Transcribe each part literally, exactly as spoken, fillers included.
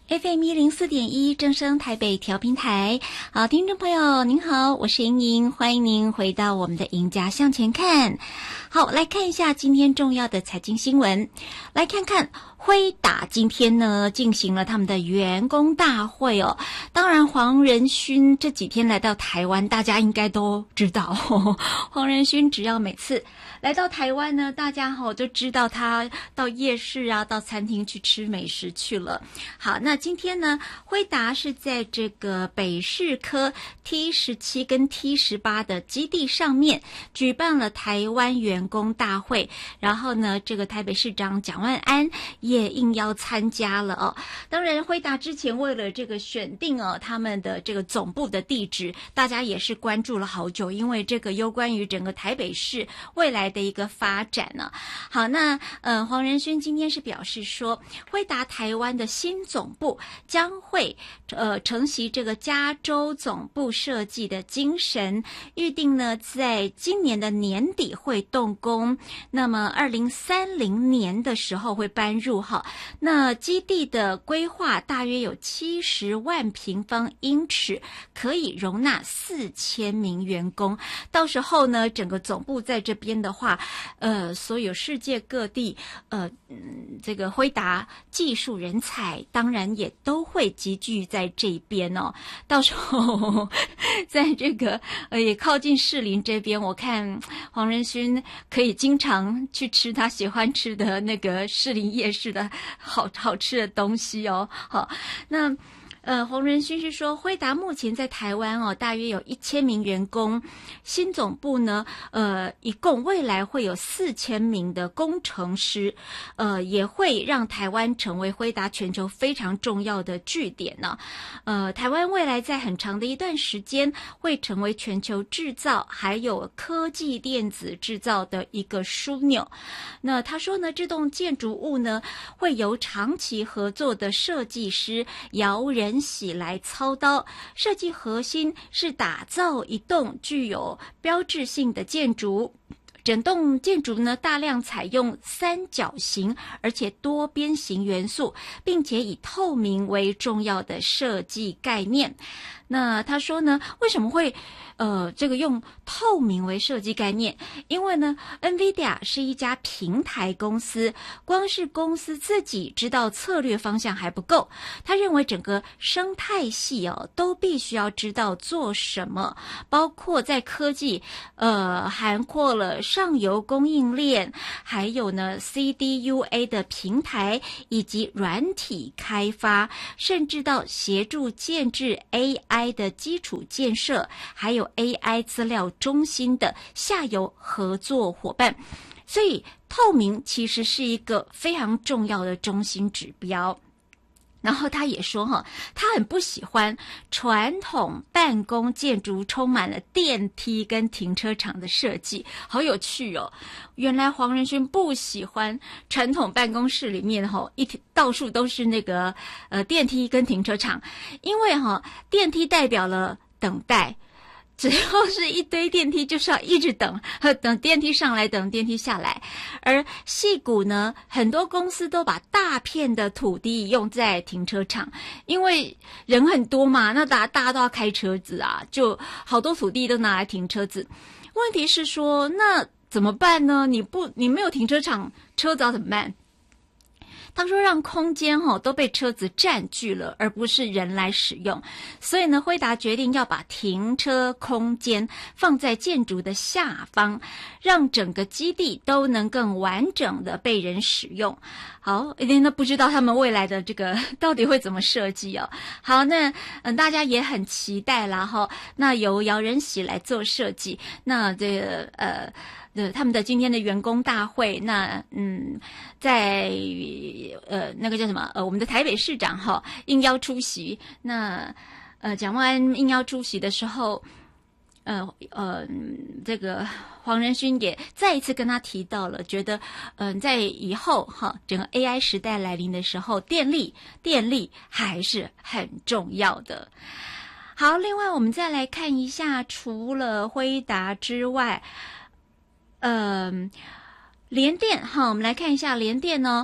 F M 一零四点一正声台北调频台，好，听众朋友您好，我是莹莹，欢迎您回到我们的赢家向前看。好，来看一下今天重要的财经新闻，来看看辉达今天呢进行了他们的员工大会哦。当然黄仁勋这几天来到台湾，大家应该都知道哦，黄仁勋只要每次来到台湾呢，大家哈、哦、就知道他到夜市啊，到餐厅去吃美食去了。好，那今天呢，辉达是在这个北市科 T 十七 跟 T 十八 的基地上面举办了台湾员工大会，然后呢，这个台北市长蒋万安也应邀参加了哦。当然，辉达之前为了这个选定哦他们的这个总部的地址，大家也是关注了好久，因为这个有关于整个台北市未来的一个发展呢、啊。好，那呃，黄仁勋今天是表示说，辉达台湾的新总部将会呃承袭这个加州总部设计的精神，预定呢在今年的年底会动工，那么二零三零年的时候会搬入哈。那基地的规划大约有七十万平方英尺，可以容纳四千名员工。到时候呢，整个总部在这边的话，呃，所有世界各地呃、嗯，这个辉达技术人才，当然也都会集聚在这边哦。到时候在这个呃也靠近士林这边，我看黄仁勋可以经常去吃他喜欢吃的那个士林夜市的好好吃的东西哦。好，那呃，黄仁勋是说，辉达目前在台湾哦，大约有一千名员工，新总部呢，呃，一共未来会有四千名的工程师，呃，也会让台湾成为辉达全球非常重要的据点呢。呃，台湾未来在很长的一段时间会成为全球制造还有科技电子制造的一个枢纽。那他说呢，这栋建筑物呢，会由长期合作的设计师姚仁喜来操刀，设计核心是打造一栋具有标志性的建筑。整栋建筑呢，大量采用三角形而且多边形元素，并且以透明为重要的设计概念。那他说呢，为什么会呃这个用透明为设计概念？因为呢 NVIDIA 是一家平台公司，光是公司自己知道策略方向还不够，他认为整个生态系哦都必须要知道做什么，包括在科技呃涵括了上游供应链，还有呢 C D U A 的平台，以及软体开发，甚至到协助建制 A I 的基础建设，还有 A I 资料中心的下游合作伙伴。所以透明其实是一个非常重要的中心指标。然后他也说哈，他很不喜欢传统办公建筑充满了电梯跟停车场的设计，好有趣哦。原来黄仁勋不喜欢传统办公室里面哈一到处都是那个呃电梯跟停车场，因为哈电梯代表了等待。只要是一堆电梯，就是要一直等，等电梯上来，等电梯下来。而矽谷呢，很多公司都把大片的土地用在停车场，因为人很多嘛，那大家大家都要开车子啊，就好多土地都拿来停车子。问题是说，那怎么办呢？你不，你没有停车场，车子要怎么办？他说让空间齁都被车子占据了，而不是人来使用。所以呢，辉达决定要把停车空间放在建筑的下方，让整个基地都能更完整的被人使用。好，一定都不知道他们未来的这个到底会怎么设计哦。好，那嗯，大家也很期待啦哈。那由姚仁喜来做设计，那这个呃。呃，他们的今天的员工大会，那嗯，在呃那个叫什么呃，我们的台北市长哈应邀出席。那呃，蒋万安应邀出席的时候，呃呃，这个黄仁勋也再一次跟他提到了，觉得嗯、呃，在以后哈整个 A I 时代来临的时候，电力电力还是很重要的。好，另外我们再来看一下，除了辉达之外。嗯，联电哈，我们来看一下联电呢。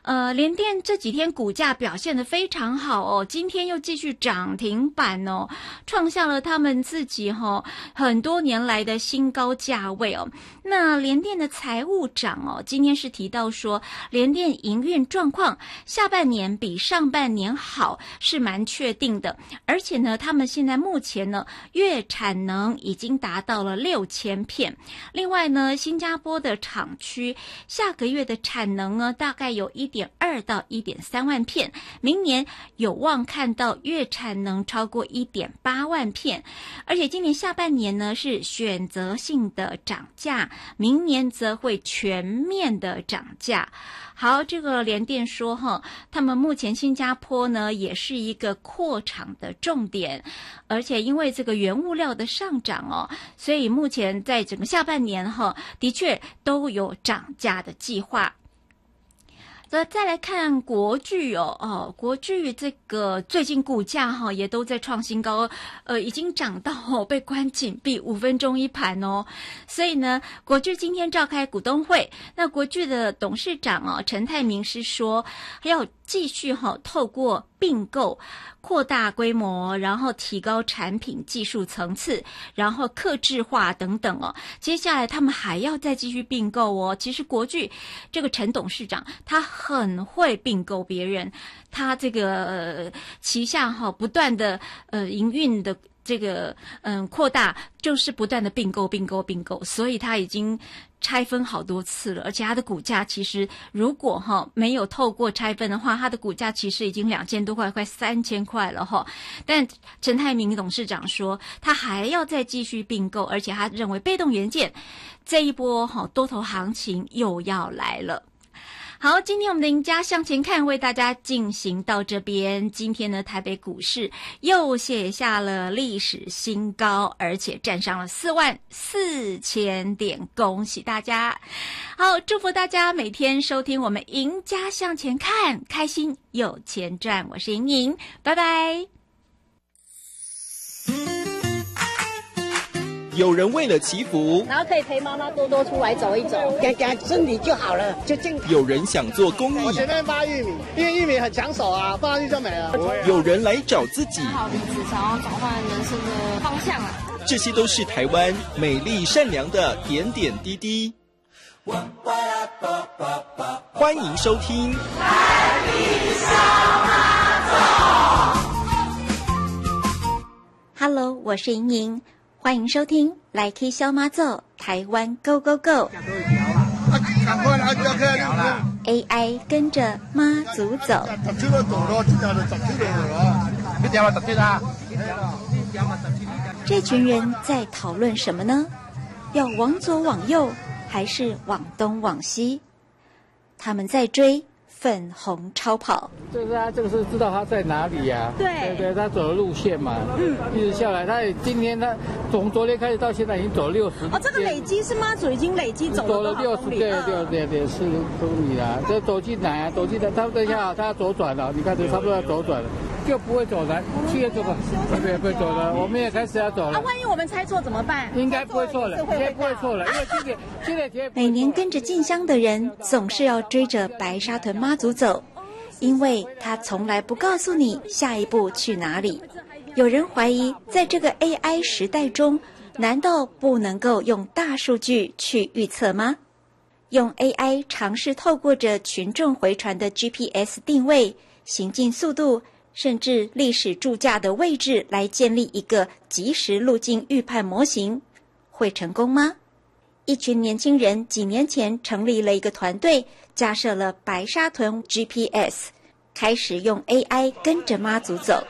呃，联电这几天股价表现得非常好哦，今天又继续涨停板哦，创下了他们自己哈、哦、很多年来的新高价位哦。那联电的财务长哦，今天是提到说，联电营运状况下半年比上半年好，是蛮确定的。而且呢，他们现在目前呢，月产能已经达到了六千片。另外呢，新加坡的厂区下个月的产能呢，大概有一点二到一点三万片，明年有望看到月产能超过一点八万片，而且今年下半年呢是选择性的涨价，明年则会全面的涨价。好，这个联电说哈，他们目前新加坡呢也是一个扩厂的重点，而且因为这个原物料的上涨哦，所以目前在整个下半年哈，的确都有涨价的计划。那再来看国巨哦，哦，国巨这个最近股价哈、哦、也都在创新高，呃，已经涨到哦被关紧闭五分钟一盘哦，所以呢，国巨今天召开股东会，那国巨的董事长哦陈泰明是说要继续哈、哦、透过并购扩大规模，然后提高产品技术层次，然后客制化等等哦。接下来他们还要再继续并购哦。其实国巨这个陈董事长他很会并购别人，他这个、呃、旗下哈、哦、不断的呃营运的。这个嗯扩大就是不断的并购并购并购，所以它已经拆分好多次了，而且它的股价其实如果哈没有透过拆分的话，它的股价其实已经两千多块，快三千块了哈。但陈泰明董事长说，他还要再继续并购，而且他认为被动元件这一波哈多头行情又要来了。好，今天我们的赢家向前看为大家进行到这边。今天呢，台北股市又写下了历史新高，而且站上了四万四千点，恭喜大家！好，祝福大家每天收听我们赢家向前看，开心有钱赚。我是莹莹，拜拜。 有人为了祈福， 然后可以陪妈妈多多出来走一走， 给给身体就好了，就健康。 有人想做公益， 我前面发玉米，因为玉米很抢手啊，放上去就没了。 有人来找自己， 好离职，想要转换人生的方向啊。 这些都是台湾美丽善良的点点滴滴。欢迎收听台北小马总。Hello， 我是莹莹。欢迎收听来 K 小马走台湾 Go Go Go。A I 跟着妈祖走。这群人在讨论什么呢？要往左往右，还是往东往西？他们在追粉红超跑。 这个他这个是知道他在哪里呀、啊？ 对对对，他走的路线嘛，嗯，一直下来，他也今天他从昨天开始到现在已经走六十。 哦，这个累积是妈祖已经累积走走了了六十，对对对对，四十公里啦。这走进来啊，走进来，他等一下他要左转了，你看这差不多要左转了，就不会走了，七月这个不会不会走了，我们也开始要走了。 啊，万一我们猜错怎么办？ 应该不会错了，应该不会错了，因为今年今年节每年跟着进香的人总是要追着白沙屯妈祖走。因为他从来不告诉你下一步去哪里。有人怀疑，在这个 A I 时代中，难道不能够用大数据去预测吗？用 A I 尝试透过着群众回传的 G P S 定位、行进速度，甚至历史驻驾的位置来建立一个即时路径预判模型，会成功吗？一群年轻人几年前成立了一个团队，架设了白沙屯 G P S， 开始用 A I 跟着妈祖走。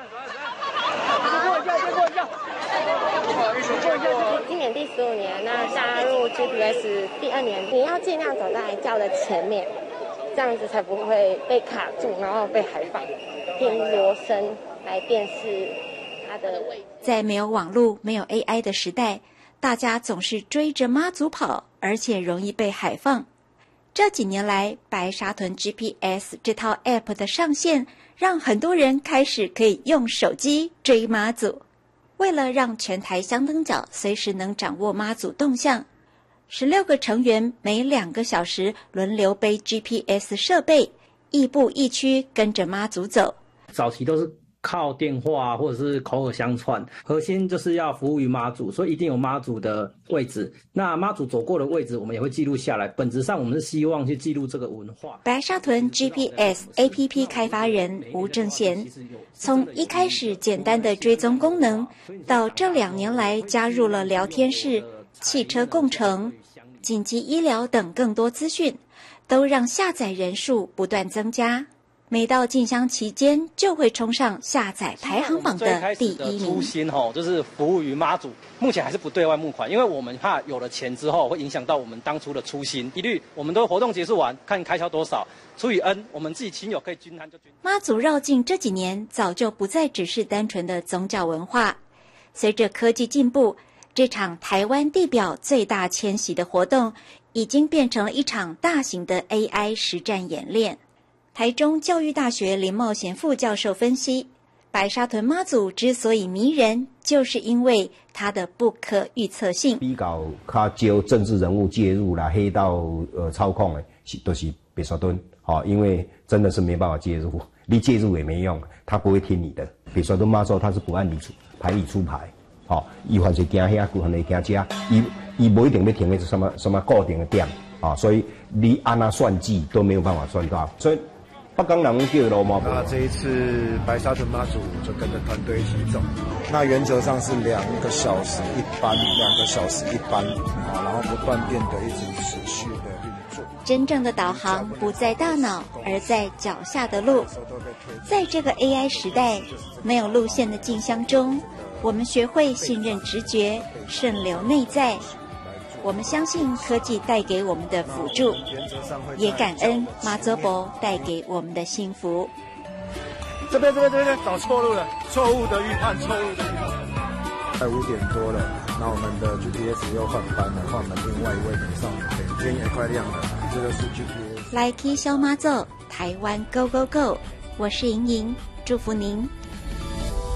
今年第十五年，那加入 G P S 第二年，你要尽量走在轿的前面，这样子才不会被卡住，然后被海放，凭锣声来辨识它的位置。 在没有网络、没有 A I 的时代，大家总是追着妈祖跑，而且容易被海放。这几年来，白沙屯 G P S 这套 App 的上线，让很多人开始可以用手机追妈祖。为了让全台香灯脚随时能掌握妈祖动向，十六个成员每两个小时轮流背 G P S 设备， 亦步亦趋跟着妈祖走。 早期都是靠电话或者是口耳相传，核心就是要服务于妈祖，所以一定有妈祖的位置。那妈祖走过的位置，我们也会记录下来。本质上，我们是希望去记录这个文化。 白沙屯 G P S A P P 开发人吴正贤，从一开始简单的追踪功能，到这两年来加入了聊天室、汽车共乘、紧急医疗等更多资讯，都让下载人数不断增加。每到进香期间，就会冲上下载排行榜的第一名。 初心吼，就是服务于妈祖，目前还是不对外募款，因为我们怕有了钱之后会影响到我们当初的初心。一律我们都活动结束完，看开销多少，除以 N， 我们自己亲友可以均摊就均。 妈祖绕境这几年早就不再只是单纯的宗教文化，随着科技进步，这场台湾地表最大迁徙的活动，已经变成了一场大型的 A I 实战演练。台中教育大学林茂贤副教授分析，白沙屯妈祖之所以迷人，就是因为它的不可预测性。 比较较少政治人物介入啦、黑道呃操控的，是都是白沙屯，好、哦，因为真的是没办法介入，你介入也没用，他不会听你的。白沙屯妈祖他是不按理出牌理出牌，好、哦，伊凡是行遐，古凡是行遮，伊伊不一定要停在什么什么固定的点，啊、哦，所以你按那算计都没有办法算到，所以。北港人叫罗马。 那这一次白沙屯妈祖就跟着团队一起走，那原则上是两个小时一班，两个小时一班，啊，然后不断电的一直持续的运作。 真正的导航不在大脑，而在脚下的路。在这个 A I 时代，没有路线的进香中，我们学会信任直觉，顺流内在。我们相信科技带给我们的辅助，也感恩妈祖婆带给我们的幸福。 这边这边这边找错路了，错误的预判，错误的预判。快五点多了，那我们的 G P S 又换班了，换我们另外一位美少女，天也快亮了，这个是 G P S。 来 K 小妈祖，台湾 Go Go Go！ 我是莹莹，祝福您。